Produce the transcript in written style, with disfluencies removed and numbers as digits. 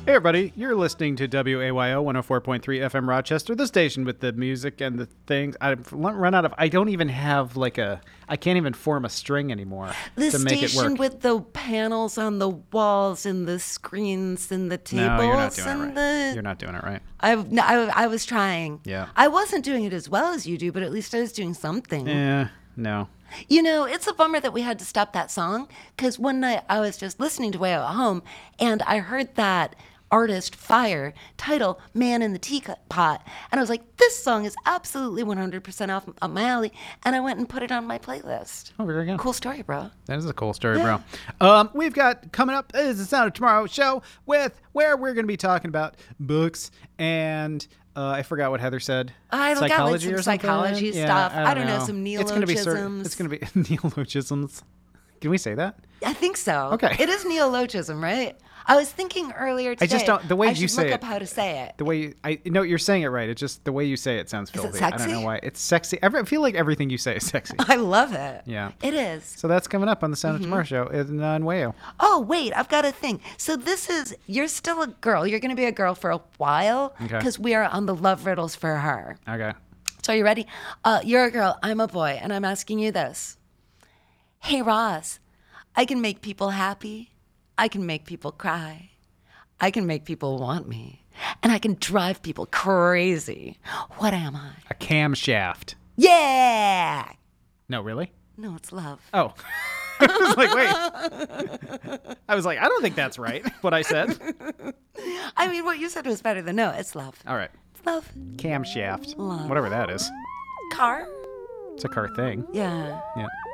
Hey everybody, you're listening to WAYO 104.3 FM Rochester, the station with the music and the things. I've run out of, I don't even have I can't even form a string anymore The to make it station work. with the panels on the walls and the screens and the tables. No, you're not doing and it right. You're not doing it right. I was trying. Yeah. I wasn't doing it as well as you do, but at least I was doing something. No. You know, it's a bummer that we had to stop that song because one night I was just listening to Way Out Home and I heard that artist Fire title Man in the Teapot, and I was like, this song is absolutely 100% off my alley, and I went and put it on my playlist. Oh, very good. Cool story, bro. That is a cool story, bro. We've got coming up is the Sound of Tomorrow show where we're going to be talking about books and I forgot what Heather said. I don't Psychology got or something? psychology stuff. I don't know. Some It's going neologisms. to be neologisms. Can we say that? I think so. Okay. It is neologism, right? I was thinking earlier today. I just don't. The way I you should say look it. up how to say it. The way I know you're saying it right. It's just the way you say it sounds Is it filthy. I don't sexy? know why. It's sexy. I feel like everything you say is sexy. I love it. Yeah. It is. So that's coming up on the Sound of Tomorrow show in Wayo. Oh, wait, I've got a thing. So you're still a girl. You're going to be a girl for a while Okay. because we are on the love riddles for her. Okay. So are you ready? You're a girl. I'm a boy. And I'm asking you this. Hey, Ross, I can make people happy. I can make people cry. I can make people want me. And I can drive people crazy. What am I? A camshaft. Yeah! No, really? No, it's love. Oh. I was like, wait. I was like, I don't think that's right, what I said. I mean, what you said was better than no. It's love. All right. It's love. Camshaft. Love. Whatever that is. Car? It's a car thing. Yeah. Yeah.